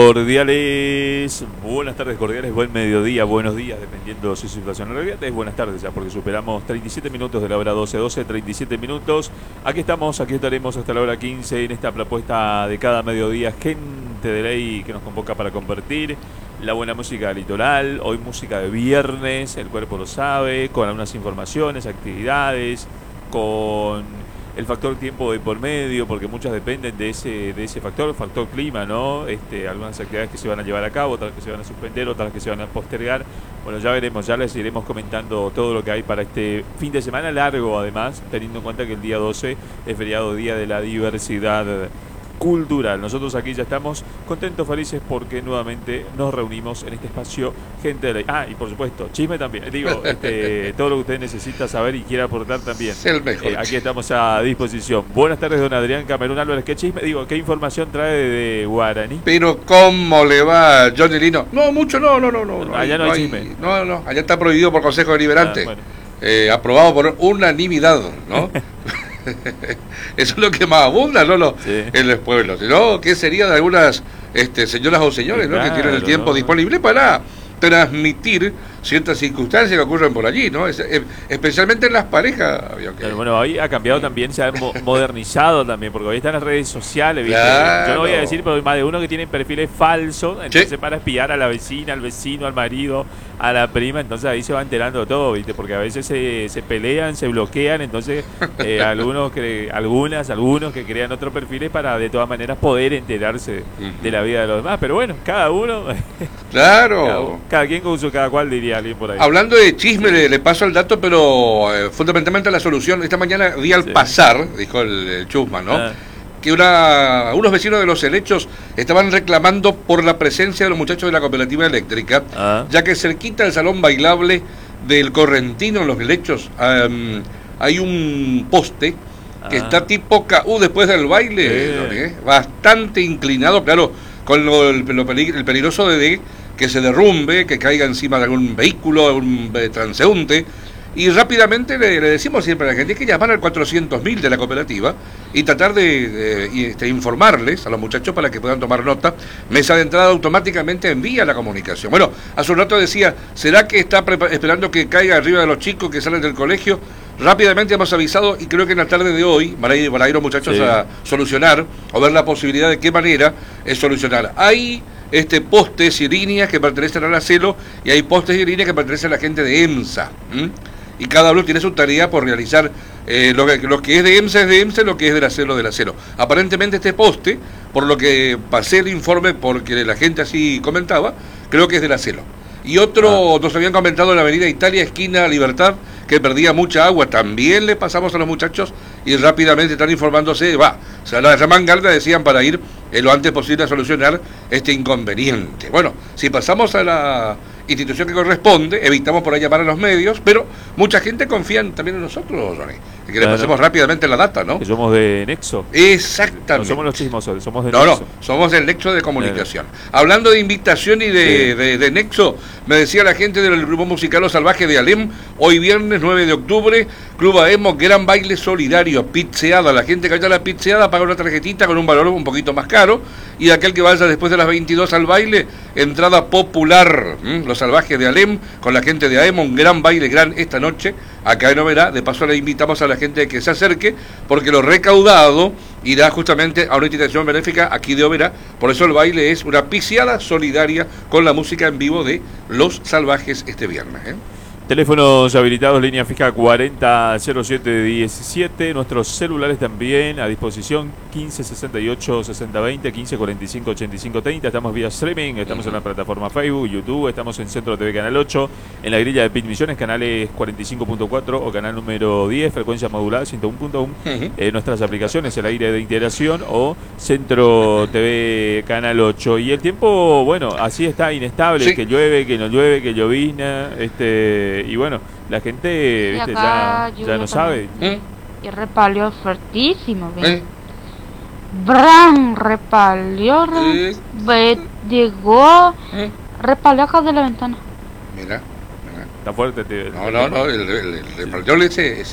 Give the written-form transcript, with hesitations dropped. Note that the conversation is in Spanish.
cordiales, buenas tardes cordiales, buen mediodía, buenos días, dependiendo de su situación. En realidad es buenas tardes ya, porque superamos 37 minutos de la hora 12, 37 minutos. Aquí estamos, aquí estaremos hasta la hora 15 en esta propuesta de cada mediodía. Gente de ley que nos convoca para compartir la buena música litoral. Hoy música de viernes, el cuerpo lo sabe, con algunas informaciones, actividades, con el factor tiempo de por medio, porque muchas dependen de ese factor clima, ¿no? Algunas actividades que se van a llevar a cabo, otras que se van a suspender, otras que se van a postergar. Bueno, ya veremos, ya les iremos comentando todo lo que hay para este fin de semana largo, además, teniendo en cuenta que el día 12 es feriado, Día de la Diversidad Cultural. Nosotros aquí ya estamos contentos, felices, porque nuevamente nos reunimos en este espacio Gente de Ley. Ah, y por supuesto, chisme también. Digo, todo lo que usted necesita saber y quiera aportar también. Es el mejor. Aquí estamos a disposición. Buenas tardes, don Adrián Camerún Álvarez. ¿Qué chisme? Digo, ¿qué información trae de Guaraní? Pero ¿cómo le va, Johnny Lino? No, mucho, no. Allá no hay chisme. No, allá está prohibido por Consejo Deliberante. Bueno. Aprobado por unanimidad, ¿no? Eso es lo que más abunda, ¿no? Sí. En los pueblos. ¿No? ¿Qué sería de algunas señoras o señores, ¿no? Claro, que tienen el tiempo disponible para transmitir ciertas circunstancias que ocurren por allí, ¿no? Especialmente en las parejas. Pero bueno, hoy ha cambiado también, se ha modernizado también, porque hoy están las redes sociales, ¿viste? Claro. Yo no voy a decir, pero hay más de uno que tiene perfiles falsos, entonces para espiar a la vecina, al vecino, al marido, a la prima, entonces ahí se va enterando todo, ¿viste? Porque a veces se pelean, se bloquean, entonces algunos que crean otros perfiles para de todas maneras poder enterarse de la vida de los demás, pero bueno, cada uno, claro, cada quien con su cada cual, diría alguien por ahí. Hablando de chisme, le paso el dato, pero fundamentalmente la solución. Esta mañana vi al pasar, dijo el Chusma, ¿no? Que unos vecinos de Los Helechos estaban reclamando por la presencia de los muchachos de la cooperativa eléctrica, ya que cerquita del salón bailable del Correntino en Los Helechos hay un poste que está tipo KU después del baile, bastante inclinado, claro, con el peligroso de que se derrumbe, que caiga encima de algún vehículo, algún transeúnte. Y rápidamente le decimos siempre a la gente que llamar al 400.000 de la cooperativa y tratar de informarles a los muchachos para que puedan tomar nota. Mesa de entrada automáticamente envía la comunicación. Bueno, hace un rato decía, ¿será que está esperando que caiga arriba de los chicos que salen del colegio? Rápidamente hemos avisado y creo que en la tarde de hoy van a ir los muchachos a solucionar o ver la posibilidad de qué manera es solucionar. Hay postes y líneas que pertenecen a la CELO y hay postes y líneas que pertenecen a la gente de EMSA. Y cada uno tiene su tarea por realizar. Lo que es de EMSA es de EMSA, lo que es de la CELO. Aparentemente este poste, por lo que pasé el informe, porque la gente así comentaba, creo que es de la CELO. Y otro, nos habían comentado en la avenida Italia, esquina Libertad, que perdía mucha agua. También le pasamos a los muchachos y rápidamente están informándose. Se la remangarda, decían, para ir lo antes posible a solucionar este inconveniente. Bueno, si pasamos a la institución que corresponde, evitamos por ahí llamar a los medios, pero mucha gente confía también en nosotros, Johnny. Que le pasemos rápidamente la data, ¿no? Que somos de Nexo. Exactamente. No somos los chismosos, somos de Nexo. No, somos del Nexo de comunicación. Hablando de invitación y de Nexo, me decía la gente del grupo musical Los Salvajes de Alem, hoy viernes 9 de octubre, Club Aemo, gran baile solidario, pizzeada. La gente que vaya a la pizzeada paga una tarjetita con un valor un poquito más caro, y aquel que vaya después de las 22 al baile, entrada popular. Los Salvajes de Alem, con la gente de Aemo, un gran baile, esta noche, acá en Oberá. De paso le invitamos a la gente que se acerque, porque lo recaudado irá justamente a una institución benéfica aquí de Oberá. Por eso el baile es una pizzeada solidaria con la música en vivo de Los Salvajes este viernes. Teléfonos habilitados, línea fija 400717, nuestros celulares también a disposición 1568-6020, 1545-8530, estamos vía streaming, estamos en la plataforma Facebook, YouTube, estamos en Centro TV Canal 8, en la grilla de Pit Misiones, canales 45.4 o canal número 10, frecuencia modulada 101.1, nuestras aplicaciones, el aire de integración o Centro TV Canal 8, y el tiempo, bueno, así está inestable, que llueve, que no llueve, que llovizna, y bueno, la gente ya no sabe. Y repalió fuertísimo, Bran repalió, llegó, repalió acá de la ventana. Mira. Está fuerte. No, el repalió es